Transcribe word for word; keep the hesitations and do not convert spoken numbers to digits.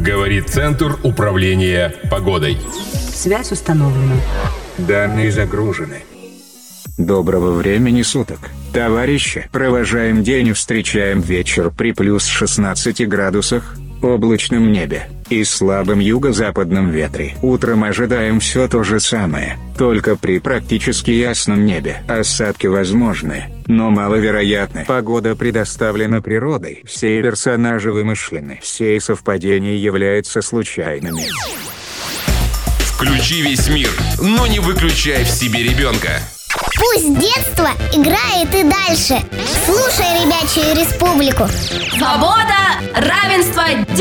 говорит Центр управления погодой. Связь установлена. Данные загружены. Доброго времени суток, товарищи. Провожаем день и встречаем вечер при плюс шестнадцати градусах, облачном небе и слабом юго-западном ветре. Утром ожидаем все то же самое, только при практически ясном небе. Осадки возможны, но маловероятны. Погода предоставлена природой. Все персонажи вымышлены. Все совпадения являются случайными. Включи весь мир, но не выключай в себе ребенка. Пусть детство играет и дальше. Слушай «Ребячую республику». Свобода, равенство,